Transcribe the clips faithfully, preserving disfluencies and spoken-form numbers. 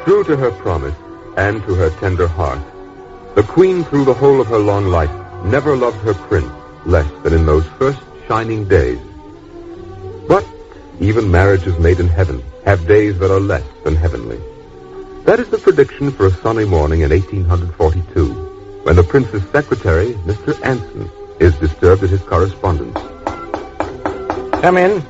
True to her promise and to her tender heart, the queen through the whole of her long life never loved her prince less than in those first shining days. But even marriages made in heaven have days that are less than heavenly. That is the prediction for a sunny morning in eighteen forty-two, when the prince's secretary, Mister Anson, is disturbed at his correspondence. Come in.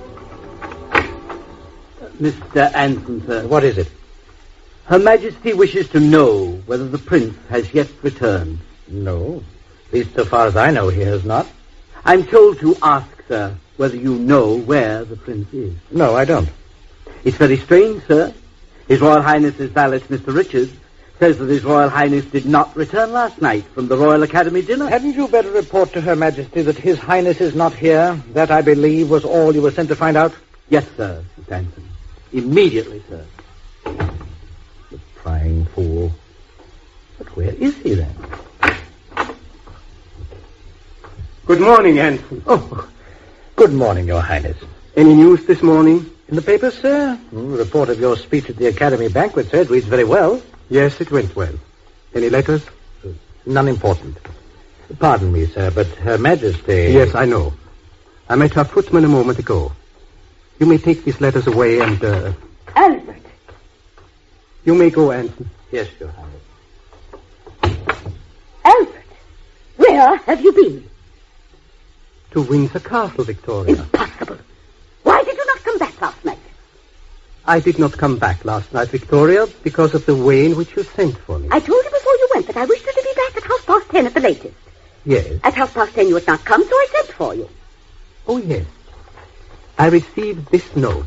Mister Anson, sir. What is it? Her Majesty wishes to know whether the prince has yet returned. No. At least so far as I know, he has not. I'm told to ask, sir, whether you know where the prince is. No, I don't. It's very strange, sir. His Royal Highness's valet, Mister Richards, says that His Royal Highness did not return last night from the Royal Academy dinner. Hadn't you better report to Her Majesty that His Highness is not here? That, I believe, was all you were sent to find out? Yes, sir, Mister Anson. Immediately, sir. The prying fool. But where is he, then? Good morning, Anson. Oh, good morning, Your Highness. Any news this morning? In the papers, sir? Mm, report of your speech at the Academy banquet, sir. It reads very well. Yes, it went well. Any letters? Uh, none important. Pardon me, sir, but Her Majesty... Yes, I know. I met her footman a moment ago. You may take these letters away and, uh... Albert! You may go, Anson. Yes, Your Highness. Albert! Where have you been? To Windsor Castle, Victoria. Impossible. Why did you not come back last night? I did not come back last night, Victoria, because of the way in which you sent for me. I told you before you went that I wished you to be back at half past ten at the latest. Yes. At half past ten you had not come, so I sent for you. Oh, yes. I received this note.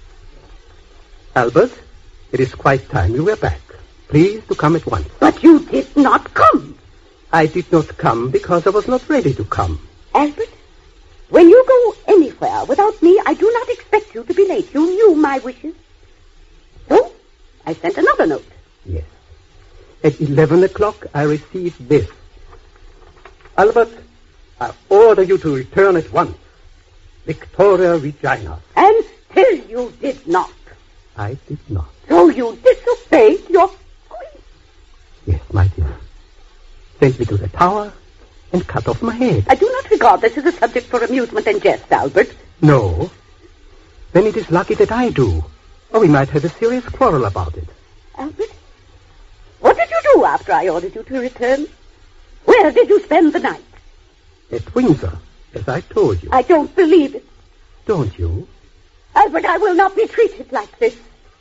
Albert, it is quite time you were back. Please to come at once. But you did not come. I did not come because I was not ready to come. Albert, when you go anywhere without me, I do not expect you to be late. You knew my wishes. So, I sent another note. Yes. At eleven o'clock, I received this. Albert, I order you to return at once. Victoria Regina. And still you did not. I did not. So you disobeyed your queen. Yes, my dear. Sent me to the tower and cut off my head. I do not regard this as a subject for amusement and jest, Albert. No. Then it is lucky that I do. Or we might have a serious quarrel about it. Albert, what did you do after I ordered you to return? Where did you spend the night? At Windsor, as I told you. I don't believe it. Don't you? Albert, I will not be treated like this.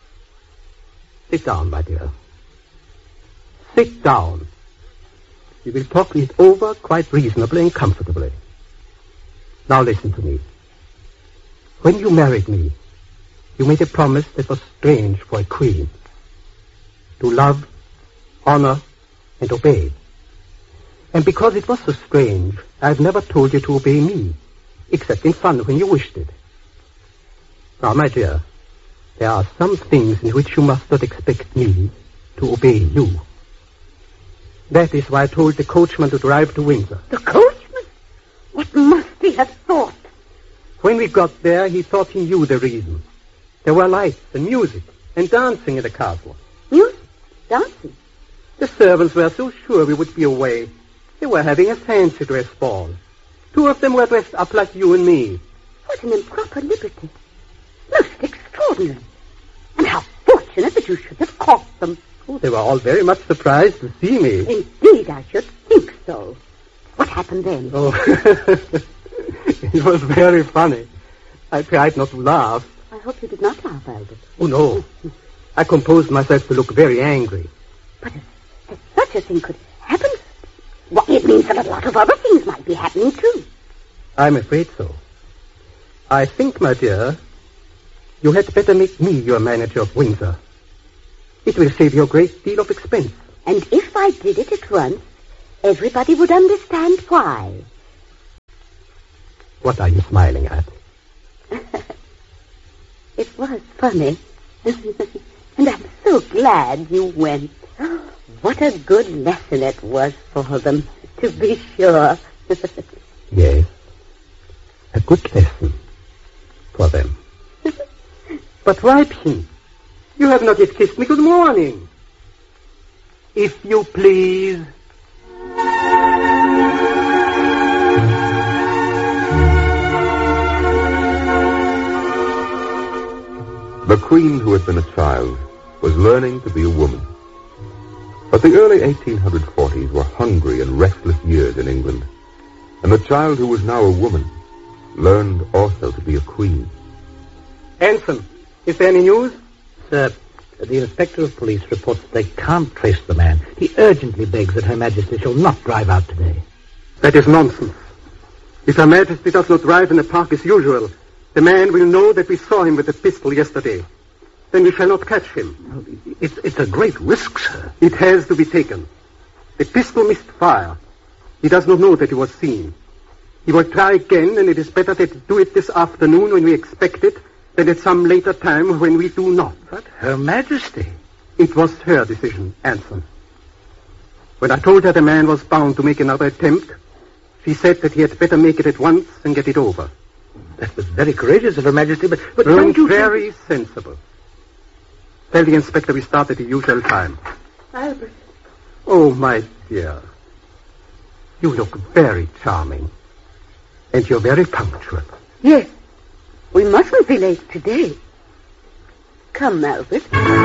Sit down, my dear. Sit down. We will talk it over quite reasonably and comfortably. Now listen to me. When you married me, you made a promise that was strange for a queen. To love, honor, and obey. And because it was so strange, I've never told you to obey me, except in fun when you wished it. Now, my dear, there are some things in which you must not expect me to obey you. That is why I told the coachman to drive to Windsor. The coachman? What must he have thought? When we got there, he thought he knew the reason. There were lights and music and dancing in the castle. Music? Dancing? The servants were so sure we would be away. They were having a fancy dress ball. Two of them were dressed up like you and me. What an improper liberty. Most extraordinary. And how fortunate that you should have caught them. Oh, they were all very much surprised to see me. Indeed, I should think so. What happened then? Oh, it was very funny. I tried not to laugh. I hope you did not laugh, Albert. Oh, no. I composed myself to look very angry. But if, if such a thing could happen, well, it means that a lot of other things might be happening, too. I'm afraid so. I think, my dear, you had better make me your manager of Windsor. It will save you a great deal of expense. And if I did it at once, everybody would understand why. What are you smiling at? It was funny. And I'm so glad you went. What a good lesson it was for them, to be sure. Yes. A good lesson for them. But, Weibchen, you have not yet kissed me good morning. If you please. The Queen, who had been a child, was learning to be a woman. But the early eighteen forties were hungry and restless years in England, and the child who was now a woman learned also to be a queen. Anson, is there any news? Sir, the Inspector of Police reports that they can't trace the man. He urgently begs that Her Majesty shall not drive out today. That is nonsense. If Her Majesty does not drive in the park as usual, the man will know that we saw him with a pistol yesterday. Then we shall not catch him. It's, it's a great risk, sir. It has to be taken. The pistol missed fire. He does not know that he was seen. He will try again, and it is better that he do it this afternoon when we expect it than at some later time when we do not. But Her Majesty... It was her decision, Anson. When I told her the man was bound to make another attempt, she said that he had better make it at once and get it over. That was very courageous of Her Majesty, but, but Very, don't you very think... sensible. Tell the inspector we start at the usual time. Albert. Oh, my dear. You look very charming. And you're very punctual. Yes. We mustn't be late today. Come, Albert.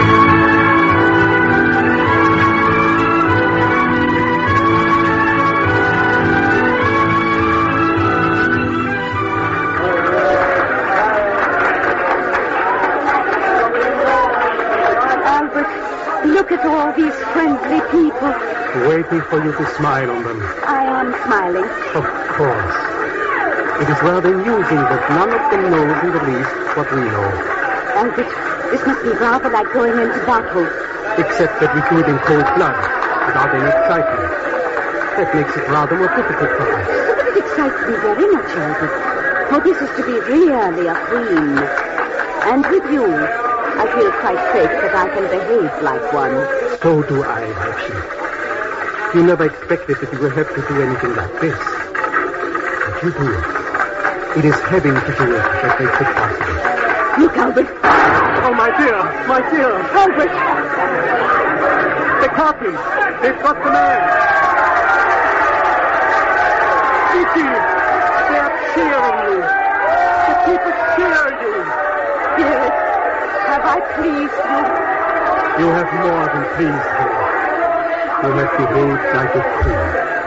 Albert, look at all these friendly people. Waiting for you to smile on them. I am smiling. Of course. It is rather amusing that none of them knows in the least what we know. Albert, this must be rather like going into battle. Except that we do it in cold blood, without any excitement. That makes it rather more difficult for us. But it excites me very much, Albert. For this is to be really a queen. And with you, I feel quite safe that I can behave like one. So do I, my chief. You never expected that you would have to do anything like this. But you do it. It is having to do it that makes it possible. Look, Albert. Oh, my dear, my dear. Albert. The copies. They've got the man. Vicky, they are cheering you. The people cheer you. Yes. Have I pleased you? You have more than pleased me. You have behaved like a queen.